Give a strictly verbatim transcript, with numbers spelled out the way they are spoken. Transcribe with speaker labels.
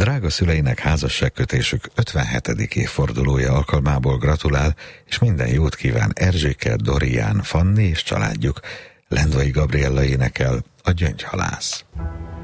Speaker 1: Drága szüleinek házasságkötésük ötvenhetedik évfordulója alkalmából gratulál, és minden jót kíván Erzséke, Dorián, Fanni és családjuk. Lendvai Gabriella énekel, a Gyöngyhalász.